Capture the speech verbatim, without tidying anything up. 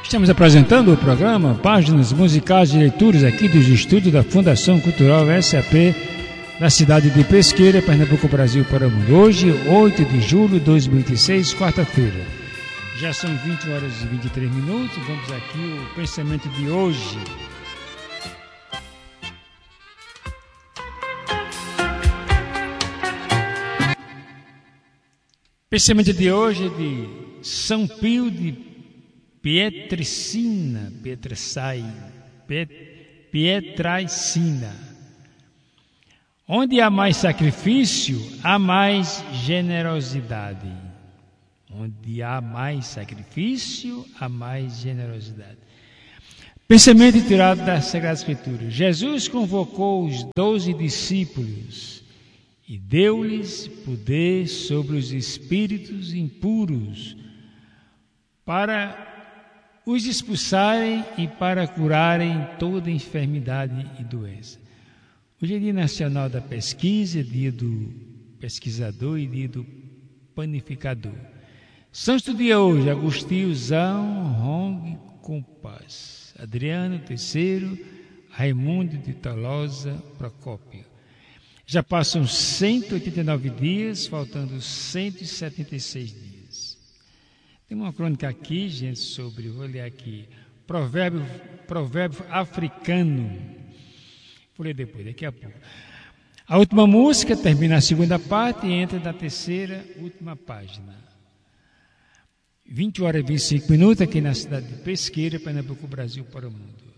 Estamos apresentando o programa Páginas Musicais e Leituras aqui dos estúdios da Fundação Cultural S A P da cidade de Pesqueira, Pernambuco, Brasil para o mundo. Hoje, oito de julho de dois mil e vinte e seis, quarta-feira. Já são vinte horas e vinte e três minutos. Vamos aqui o pensamento de hoje. Pensamento de hoje é de São Pio de Pietricina, Pietrasai, Pietracina. Onde há mais sacrifício, há mais generosidade. Onde há mais sacrifício, há mais generosidade. Pensamento tirado da Sagrada Escritura. Jesus convocou os doze discípulos e deu-lhes poder sobre os espíritos impuros para os expulsarem e para curarem toda enfermidade e doença. Hoje é Dia Nacional da Pesquisa, Dia do Pesquisador e Dia do Panificador. Santo dia hoje, Agostinho Hong Compas, Adriano terceiro, Raimundo de Tolosa Procópio. Já passam cento e oitenta e nove dias, faltando cento e setenta e seis dias. Tem uma crônica aqui, gente, sobre, vou ler aqui, provérbio, provérbio africano. Vou ler depois, daqui a pouco. A última música termina a segunda parte e entra na terceira, última página. vinte horas e vinte e cinco minutos aqui na cidade de Pesqueira, Pernambuco, Brasil para o mundo.